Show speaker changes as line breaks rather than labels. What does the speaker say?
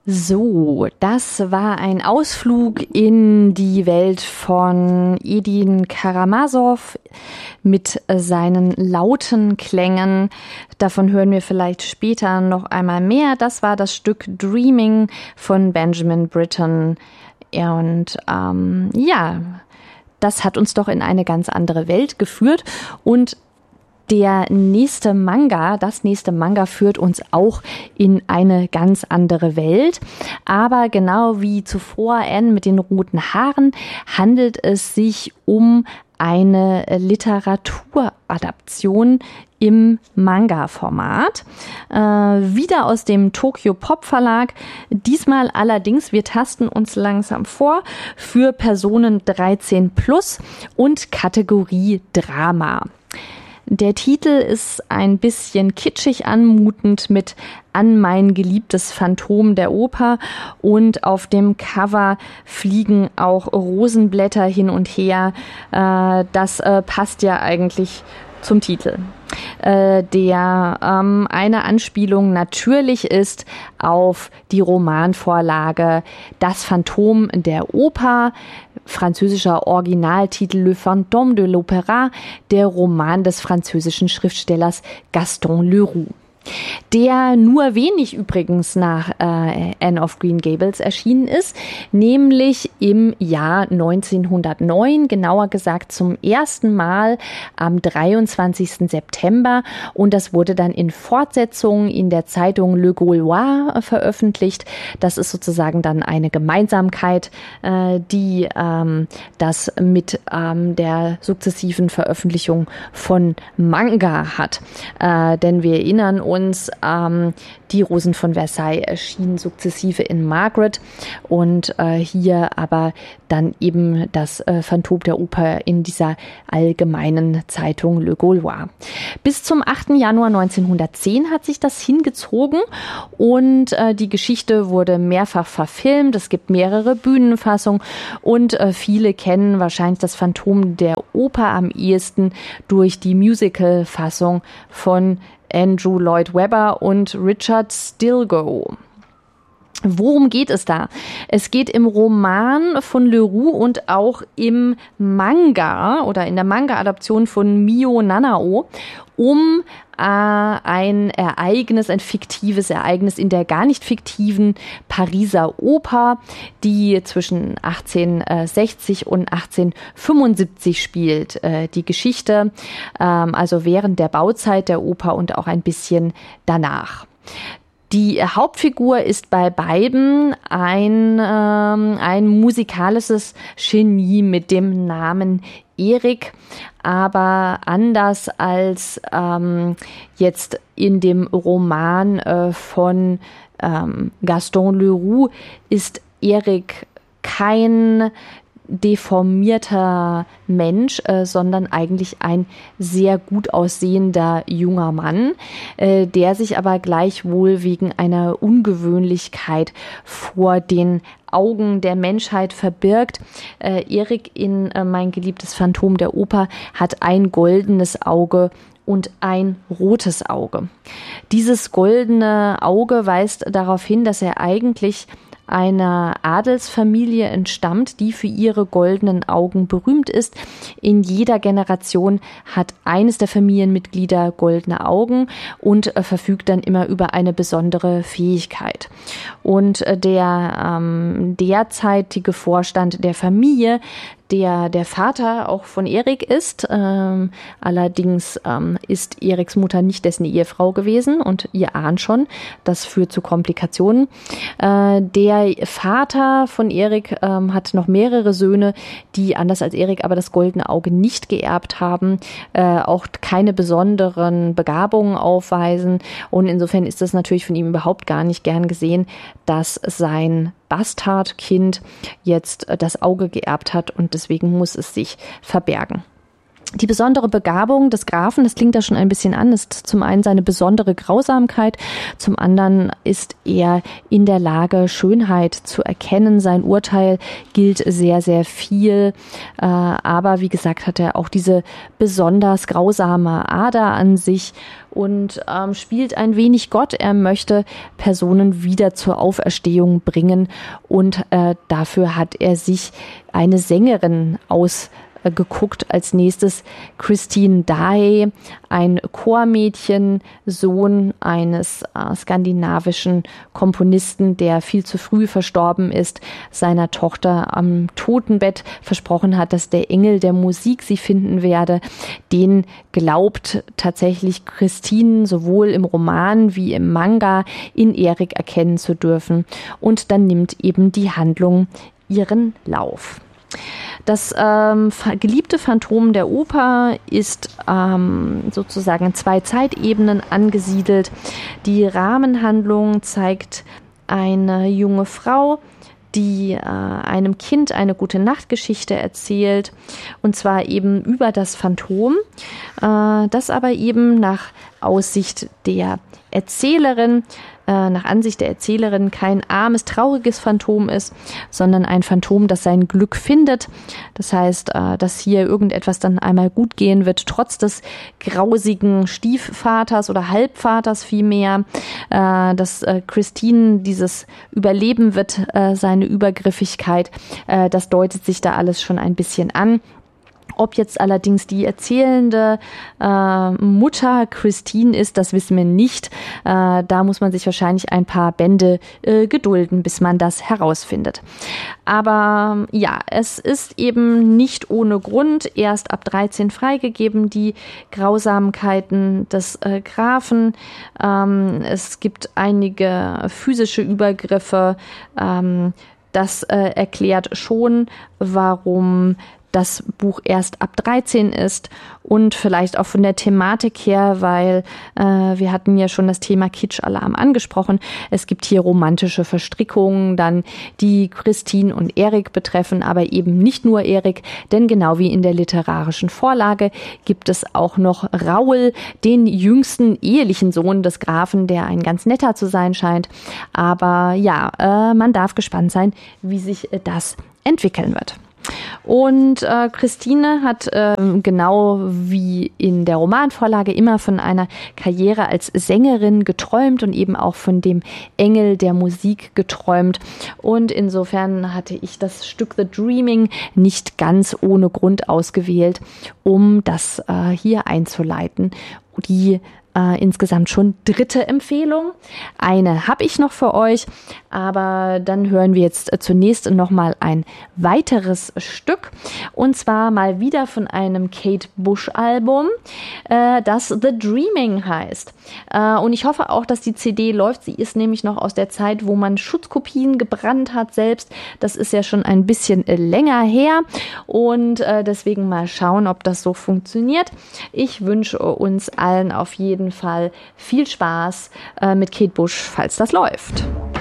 So, das war ein Ausflug in die Welt von Edin Karamazov mit seinen lauten Klängen. Davon hören wir vielleicht später noch einmal mehr. Das war das Stück Dreaming von Benjamin Britten. Und das hat uns doch in eine ganz andere Welt geführt. Und das nächste Manga führt uns auch in eine ganz andere Welt. Aber genau wie zuvor Anne mit den roten Haaren handelt es sich um eine Literaturadaption im Manga-Format. Wieder aus dem Tokyo Pop Verlag. Diesmal allerdings, wir tasten uns langsam vor, für Personen 13+ und Kategorie Drama. Der Titel ist ein bisschen kitschig anmutend mit An mein geliebtes Phantom der Oper und auf dem Cover fliegen auch Rosenblätter hin und her. Das passt ja eigentlich zum Titel. Der eine Anspielung natürlich ist auf die Romanvorlage Das Phantom der Oper, französischer Originaltitel Le Fantôme de l'Opéra, der Roman des französischen Schriftstellers Gaston Leroux. Der nur wenig übrigens nach Anne of Green Gables erschienen ist, nämlich im Jahr 1909, genauer gesagt zum ersten Mal am 23. September, und das wurde dann in Fortsetzung in der Zeitung Le Gaulois veröffentlicht. Das ist sozusagen dann eine Gemeinsamkeit, die das mit der sukzessiven Veröffentlichung von Manga hat. Denn wir erinnern uns, die Rosen von Versailles erschienen sukzessive in Margaret und hier aber dann eben das Phantom der Oper in dieser allgemeinen Zeitung Le Gaulois. Bis zum 8. Januar 1910 hat sich das hingezogen und die Geschichte wurde mehrfach verfilmt. Es gibt mehrere Bühnenfassungen und viele kennen wahrscheinlich das Phantom der Oper am ehesten durch die Musical-Fassung von Andrew Lloyd Webber und Richard Stilgoe. Worum geht es da? Es geht im Roman von Leroux und auch im Manga oder in der Manga-Adaption von Mio Nanao um ein fiktives Ereignis in der gar nicht fiktiven Pariser Oper, die zwischen 1860 und 1875 spielt. Die Geschichte, also während der Bauzeit der Oper und auch ein bisschen danach. Die Hauptfigur ist bei beiden ein musikalisches Genie mit dem Namen Erik, aber anders als jetzt in dem Roman von Gaston Leroux ist Erik kein deformierter Mensch, sondern eigentlich ein sehr gut aussehender junger Mann, der sich aber gleichwohl wegen einer Ungewöhnlichkeit vor den Augen der Menschheit verbirgt. Erik in Mein geliebtes Phantom der Oper hat ein goldenes Auge und ein rotes Auge. Dieses goldene Auge weist darauf hin, dass er eigentlich einer Adelsfamilie entstammt, die für ihre goldenen Augen berühmt ist. In jeder Generation hat eines der Familienmitglieder goldene Augen und verfügt dann immer über eine besondere Fähigkeit. Und der derzeitige Vorstand der Familie, der Vater auch von Erik ist. Allerdings ist Eriks Mutter nicht dessen Ehefrau gewesen und ihr ahnt schon, das führt zu Komplikationen. Der Vater von Erik hat noch mehrere Söhne, die anders als Erik aber das goldene Auge nicht geerbt haben, auch keine besonderen Begabungen aufweisen, und insofern ist das natürlich von ihm überhaupt gar nicht gern gesehen, dass sein Bastardkind jetzt das Auge geerbt hat, und deswegen muss es sich verbergen. Die besondere Begabung des Grafen, das klingt da schon ein bisschen an, ist zum einen seine besondere Grausamkeit, zum anderen ist er in der Lage, Schönheit zu erkennen. Sein Urteil gilt sehr, sehr viel, aber wie gesagt hat er auch diese besonders grausame Ader an sich und spielt ein wenig Gott. Er möchte Personen wieder zur Auferstehung bringen und dafür hat er sich eine Sängerin ausgeguckt. Als nächstes Christine Daae, ein Chormädchen, Sohn eines skandinavischen Komponisten, der viel zu früh verstorben ist, seiner Tochter am Totenbett versprochen hat, dass der Engel der Musik sie finden werde. Den glaubt tatsächlich Christine sowohl im Roman wie im Manga in Erik erkennen zu dürfen. Und dann nimmt eben die Handlung ihren Lauf. Das geliebte Phantom der Oper ist sozusagen in 2 Zeitebenen angesiedelt. Die Rahmenhandlung zeigt eine junge Frau, die einem Kind eine Gute-Nacht-Geschichte erzählt, und zwar eben über das Phantom, das aber eben nach Aussicht der Erzählerin, nach Ansicht der Erzählerin kein armes, trauriges Phantom ist, sondern ein Phantom, das sein Glück findet. Das heißt, dass hier irgendetwas dann einmal gut gehen wird, trotz des grausigen Stiefvaters oder Halbvaters vielmehr, dass Christine dieses überleben wird, seine Übergriffigkeit. Das deutet sich da alles schon ein bisschen an. Ob jetzt allerdings die erzählende Mutter Christine ist, das wissen wir nicht. Da muss man sich wahrscheinlich ein paar Bände gedulden, bis man das herausfindet. Aber ja, es ist eben nicht ohne Grund erst ab 13 freigegeben, die Grausamkeiten des Grafen. Es gibt einige physische Übergriffe. Das erklärt schon, warum das Buch erst ab 13 ist und vielleicht auch von der Thematik her, weil wir hatten ja schon das Thema Kitsch-Alarm angesprochen. Es gibt hier romantische Verstrickungen, dann die Christine und Erik betreffen, aber eben nicht nur Erik, denn genau wie in der literarischen Vorlage gibt es auch noch Raoul, den jüngsten ehelichen Sohn des Grafen, der ein ganz netter zu sein scheint. Aber ja, man darf gespannt sein, wie sich das entwickeln wird. Und Christine hat genau wie in der Romanvorlage immer von einer Karriere als Sängerin geträumt und eben auch von dem Engel der Musik geträumt. Und insofern hatte ich das Stück The Dreaming nicht ganz ohne Grund ausgewählt, um das hier einzuleiten. Die insgesamt schon 3. Empfehlung. Eine habe ich noch für euch, aber dann hören wir jetzt zunächst nochmal ein weiteres Stück, und zwar mal wieder von einem Kate Bush Album, das The Dreaming heißt. Und ich hoffe auch, dass die CD läuft. Sie ist nämlich noch aus der Zeit, wo man Schutzkopien gebrannt hat selbst. Das ist ja schon ein bisschen länger her und deswegen mal schauen, ob das so funktioniert. Ich wünsche uns allen auf jeden Fall viel Spaß mit Kate Bush, falls das läuft.